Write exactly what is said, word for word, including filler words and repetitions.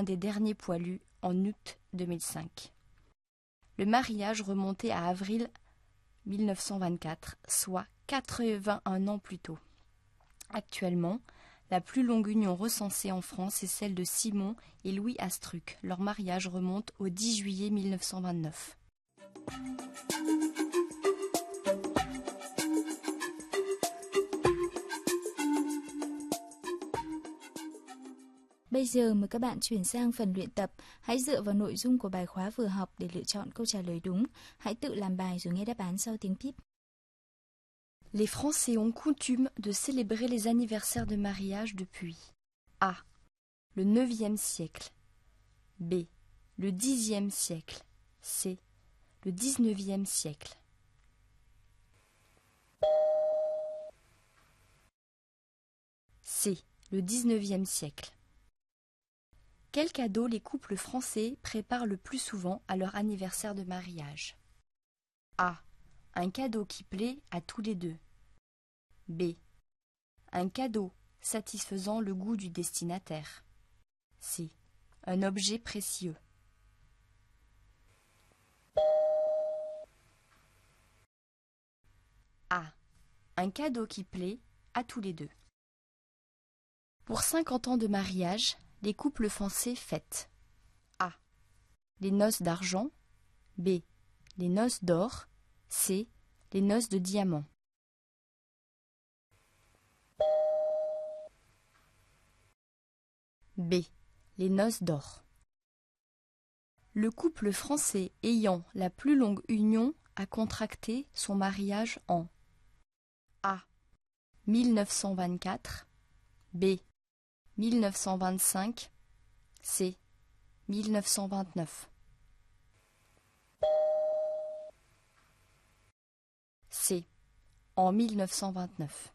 un des derniers poilus en août deux mille cinq. Le mariage remontait à avril mille neuf cent vingt-quatre, soit quatre-vingt-un ans plus tôt. Actuellement, la plus longue union recensée en France est celle de Simon et Louis Astruc. Leur mariage remonte au dix juillet mille neuf cent vingt-neuf. Bây giờ mời các bạn chuyển sang phần luyện tập. Hãy dựa vào nội dung của bài khóa vừa học để lựa chọn câu trả lời đúng. Hãy tự làm bài rồi nghe đáp án sau tiếng pip. Les Français ont coutume de célébrer les anniversaires de mariage depuis A. Le neuvième siècle, B. Le dixième siècle, C. Le dix-neuvième siècle. C. Le dix-neuvième siècle. Quel cadeau les couples français préparent le plus souvent à leur anniversaire de mariage? A. Un cadeau qui plaît à tous les deux. B. Un cadeau satisfaisant le goût du destinataire. C. Un objet précieux. A. Un cadeau qui plaît à tous les deux. Pour cinquante ans de mariage, les couples français fêtent A. Les noces d'argent, B. Les noces d'or, C. Les noces de diamant. B. Les noces d'or. Le couple français ayant la plus longue union a contracté son mariage en A. mille neuf cent vingt-quatre, B. mille neuf cent vingt-cinq, C. mille neuf cent vingt-neuf. C. En mille neuf cent vingt-neuf.